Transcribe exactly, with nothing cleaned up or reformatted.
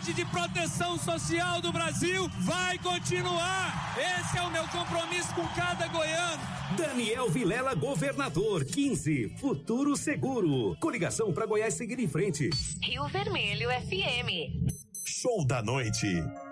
rede de proteção social do Brasil vai continuar. Esse é o meu compromisso com cada goiano. Daniel Vilela, governador, quinze, Futuro Seguro. Coligação para Goiás seguir em frente. Rio Vermelho F M. Show da noite.